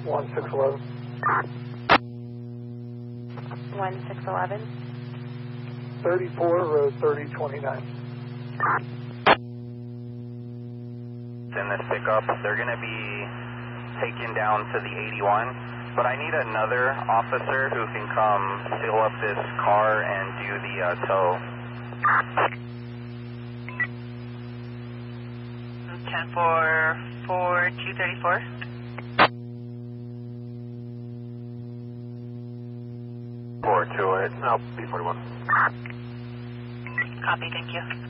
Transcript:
1611. 1611. 34, road 3029. In this pickup, they're going to be taken down to the 81, but I need another officer who can come fill up this car and do the tow. 10-4-234. Forward to it. No, B41. Copy, thank you.